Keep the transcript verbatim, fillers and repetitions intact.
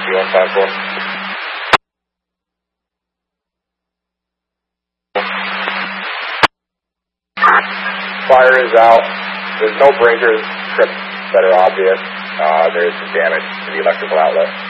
you on five four. Fire is out. There's no breakers, trips that are obvious. Uh, there's some damage to the electrical outlet.